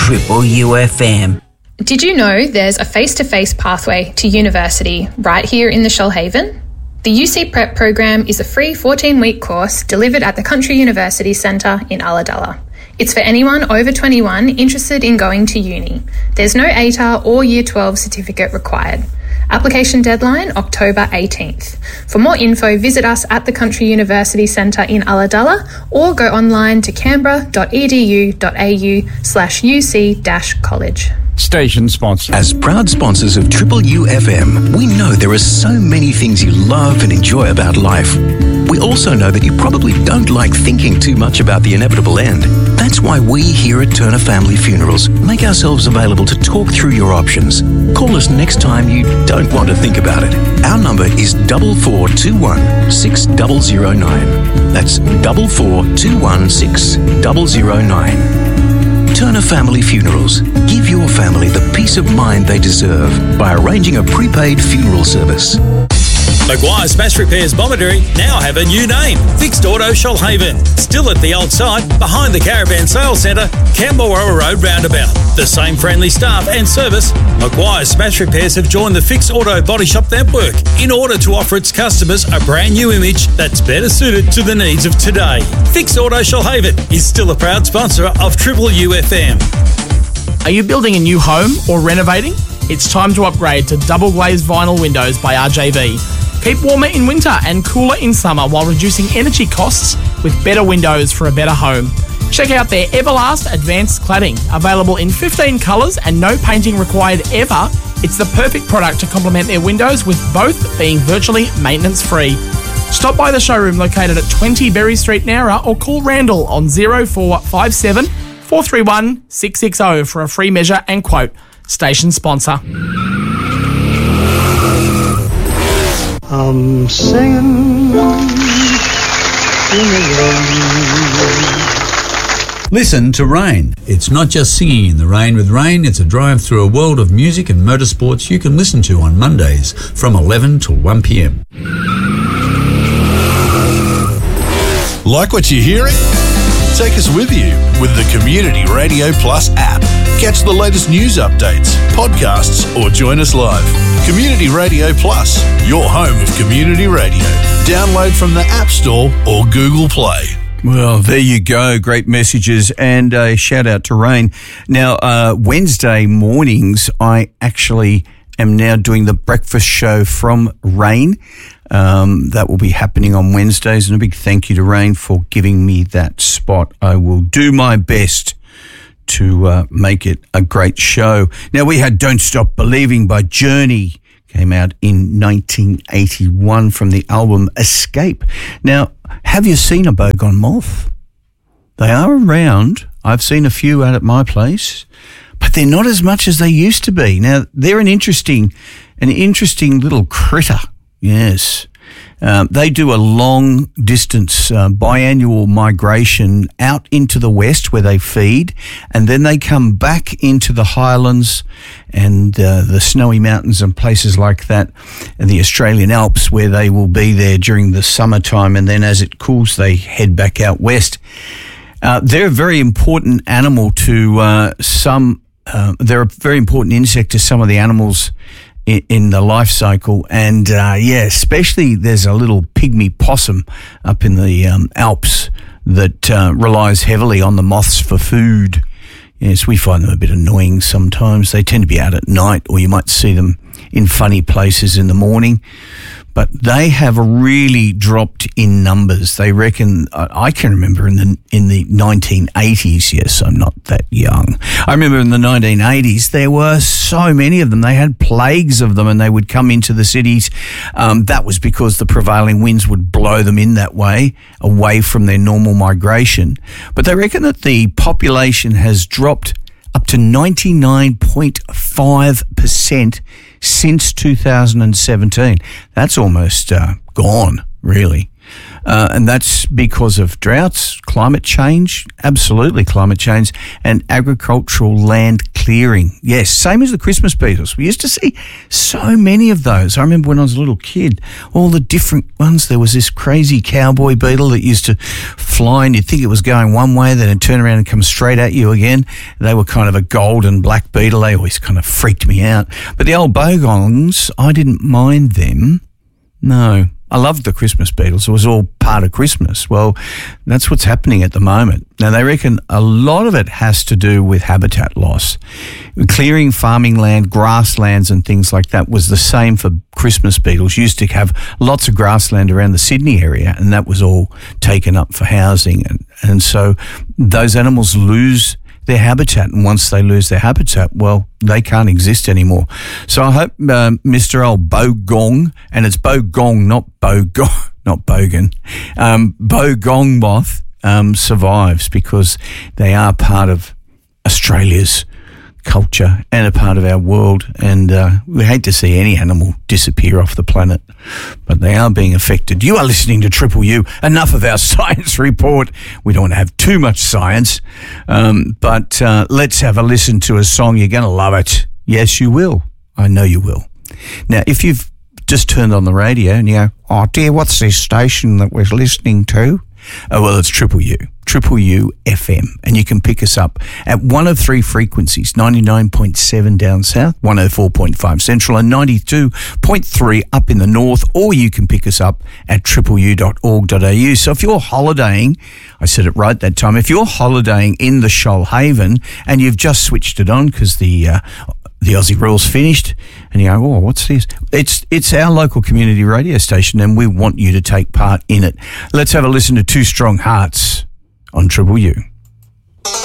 Triple UFM. Did you know there's a face-to-face pathway to university right here in the Shoalhaven? The UC Prep program is a free 14-week course delivered at the Country University Centre in Ulladulla. It's for anyone over 21 interested in going to uni. There's no ATAR or Year 12 certificate required. Application deadline October 18th. For more info, visit us at the Country University Centre in Ulladulla or go online to canberra.edu.au/UC-college. Station sponsor. As proud sponsors of Triple UFM, we know there are so many things you love and enjoy about life. We also know that you probably don't like thinking too much about the inevitable end. That's why we here at Turner Family Funerals make ourselves available to talk through your options. Call us next time you don't want to think about it. Our number is 4421 6009. That's 4421 6009. Turner Family Funerals. Give your family the peace of mind they deserve by arranging a prepaid funeral service. Maguire Smash Repairs Bomaderry now have a new name, Fixed Auto Shoalhaven. Still at the old site, behind the Caravan Sales Centre, Camberwell Road roundabout. The same friendly staff and service, Maguire Smash Repairs have joined the Fixed Auto Body Shop network in order to offer its customers a brand new image that's better suited to the needs of today. Fixed Auto Shoalhaven is still a proud sponsor of Triple UFM. Are you building a new home or renovating? It's time to upgrade to double glazed vinyl windows by RJV. Keep warmer in winter and cooler in summer while reducing energy costs with better windows for a better home. Check out their Everlast Advanced Cladding. Available in 15 colours and no painting required ever, it's the perfect product to complement their windows, with both being virtually maintenance free. Stop by the showroom located at 20 Berry Street, Nowra, or call Randall on 0457 431 660 for a free measure and quote. Station sponsor. I'm singing in the rain. Listen to Rain. It's not just singing in the rain with Rain, it's a drive through a world of music and motorsports you can listen to on Mondays from 11 till 1 p.m. Like what you're hearing? Take us with you with the Community Radio Plus app. Catch the latest news updates, podcasts, or join us live. Community Radio Plus, your home of community radio. Download from the App Store or Google Play. Well, there you go. Great messages, and a shout out to Rain. Now, Wednesday mornings, I actually am now doing the breakfast show from Rain. That will be happening on Wednesdays, and a big thank you to Rain for giving me that spot. I will do my best to make it a great show. Now, we had Don't Stop Believing by Journey. Came out in 1981 from the album Escape. Now, have you seen a boggon moth? They are around. I've seen a few out at my place, but they're not as much as they used to be. Now, they're an interesting little critter. Yes. They do a long distance biannual migration out into the west where they feed, and then they come back into the highlands and the snowy mountains and places like that, and the Australian Alps, where they will be there during the summertime, and then as it cools they head back out west. They're a very important animal to they're a very important insect to some of the animals in the life cycle, and especially there's a little pygmy possum up in the Alps that relies heavily on the moths for food. Yes, we find them a bit annoying sometimes. They tend to be out at night, or you might see them in funny places in the morning. But they have really dropped in numbers. They reckon, I can remember in the 1980s, yes, I'm not that young. I remember in the 1980s, there were so many of them. They had plagues of them, and they would come into the cities. That was because the prevailing winds would blow them in that way, away from their normal migration. But they reckon that the population has dropped up to 99.5% since 2017. That's almost gone, really. And that's because of droughts, climate change, absolutely climate change, and agricultural land clearing. Yes, same as the Christmas beetles. We used to see so many of those. I remember when I was a little kid, all the different ones. There was this crazy cowboy beetle that used to fly and you'd think it was going one way, then it'd turn around and come straight at you again. They were kind of a gold and black beetle. They always kind of freaked me out. But the old bogongs, I didn't mind them. No. I loved the Christmas beetles. It was all part of Christmas. Well, that's what's happening at the moment. Now, they reckon a lot of it has to do with habitat loss. Clearing farming land, grasslands and things like that was the same for Christmas beetles. Used to have lots of grassland around the Sydney area, and that was all taken up for housing. And so those animals lose their habitat, and once they lose their habitat, well, they can't exist anymore. So I hope Mr. Old Bogong, and it's Bogong, not Bogon, Bogong moth survives, because they are part of Australia's culture and a part of our world, and we hate to see any animal disappear off the planet, but they are being affected. You are listening to Triple U. Enough of our science report. We don't want to have too much science, but let's have a listen to a song. You're going to love it. Yes, you will. I know you will. Now, if you've just turned on the radio and you go, oh dear, what's this station that we're listening to? Oh, well, it's Triple U FM, and you can pick us up at one of three frequencies, 99.7 down south, 104.5 central, and 92.3 up in the north, or you can pick us up at tripleu.org.au. So if you're holidaying, I said it right that time, if you're holidaying in the Shoalhaven and you've just switched it on because the Aussie Rules finished, and you go, oh, what's this? It's our local community radio station, and we want you to take part in it. Let's have a listen to Two Strong Hearts on Triple U.